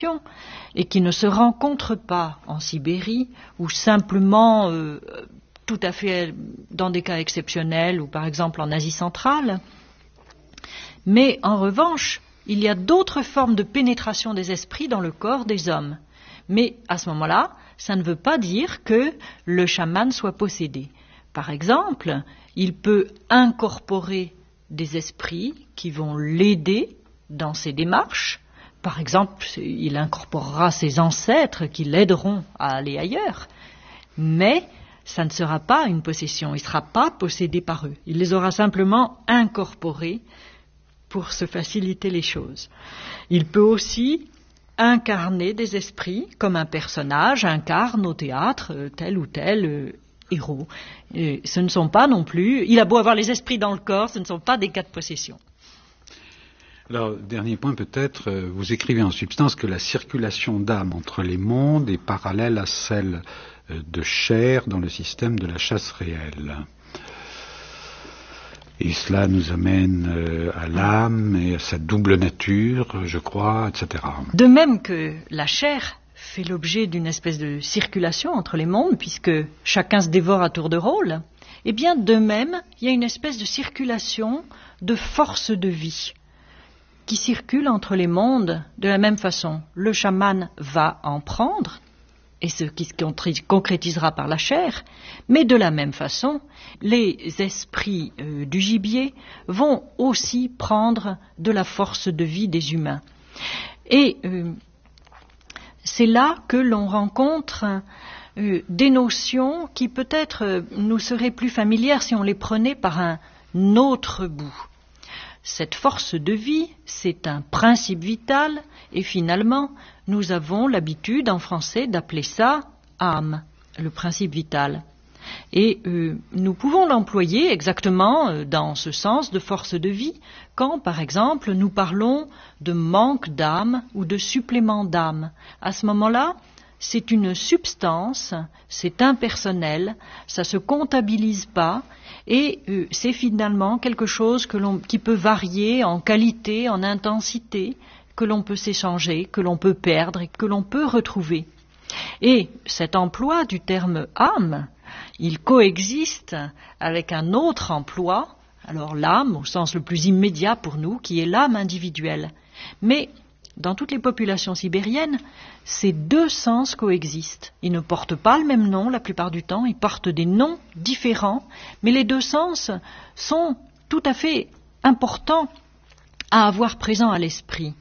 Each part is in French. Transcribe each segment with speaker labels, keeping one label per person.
Speaker 1: et qui ne se rencontrent pas en Sibérie ou simplement tout à fait dans des cas exceptionnels ou par exemple en Asie centrale. Mais en revanche, il y a d'autres formes de pénétration des esprits dans le corps des hommes. Mais à ce moment-là, ça ne veut pas dire que le chaman soit possédé. Par exemple, il peut incorporer des esprits qui vont l'aider dans ses démarches. Par exemple, il incorporera ses ancêtres qui l'aideront à aller ailleurs. Mais ça ne sera pas une possession, il ne sera pas possédé par eux. Il les aura simplement incorporés pour se faciliter les choses. Il peut aussi incarner des esprits, comme un personnage incarne au théâtre tel ou tel héros. Et ce ne sont pas non plus, il a beau avoir les esprits dans le corps, ce ne sont pas des cas de possession.
Speaker 2: Alors, dernier point peut-être, vous écrivez en substance que la circulation d'âme entre les mondes est parallèle à celle de chair dans le système de la chasse réelle. Et cela nous amène à l'âme et à sa double nature, je crois, etc.
Speaker 1: De même que la chair fait l'objet d'une espèce de circulation entre les mondes, puisque chacun se dévore à tour de rôle, eh bien de même, il y a une espèce de circulation de force de vie qui circule entre les mondes de la même façon. Le chaman va en prendre, et ce qui se concrétisera par la chair, mais de la même façon, les esprits du gibier vont aussi prendre de la force de vie des humains. Et c'est là que l'on rencontre des notions qui peut-être nous seraient plus familières si on les prenait par un autre bout. Cette force de vie, c'est un principe vital, et finalement, nous avons l'habitude en français d'appeler ça âme, le principe vital. Et nous pouvons l'employer exactement dans ce sens de force de vie, quand, par exemple, nous parlons de manque d'âme ou de supplément d'âme. À ce moment-là, c'est une substance, c'est impersonnel, ça ne se comptabilise pas, et c'est finalement quelque chose qui peut varier en qualité, en intensité, que l'on peut s'échanger, que l'on peut perdre et que l'on peut retrouver. Et cet emploi du terme âme, il coexiste avec un autre emploi, alors l'âme au sens le plus immédiat pour nous, qui est l'âme individuelle. Mais dans toutes les populations sibériennes, ces deux sens coexistent. Ils ne portent pas le même nom la plupart du temps, ils portent des noms différents, mais les deux sens sont tout à fait importants à avoir présent à l'esprit.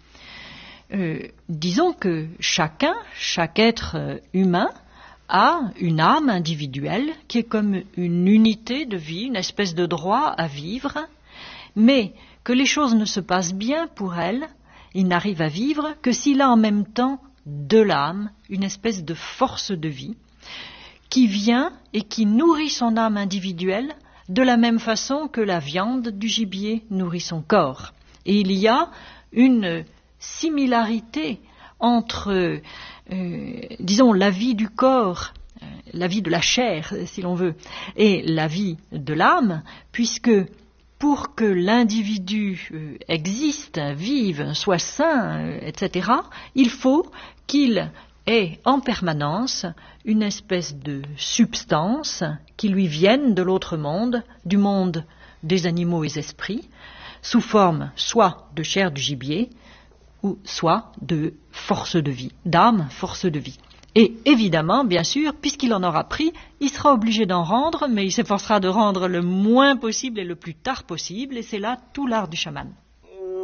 Speaker 1: Disons que chaque être humain a une âme individuelle qui est comme une unité de vie, une espèce de droit à vivre, mais que les choses ne se passent bien pour elle, il n'arrive à vivre que s'il a en même temps de l'âme, une espèce de force de vie, qui vient et qui nourrit son âme individuelle de la même façon que la viande du gibier nourrit son corps. Et il y a une similarité entre, disons, la vie du corps, la vie de la chair, si l'on veut, et la vie de l'âme, puisque pour que l'individu existe, vive, soit sain, etc., il faut qu'il ait en permanence une espèce de substance qui lui vienne de l'autre monde, du monde des animaux et des esprits, sous forme soit de chair du gibier, ou soit de force de vie, d'âme, force de vie. Et évidemment, bien sûr, puisqu'il en aura pris, il sera obligé d'en rendre, mais il s'efforcera de rendre le moins possible et le plus tard possible, et c'est là tout l'art du chaman.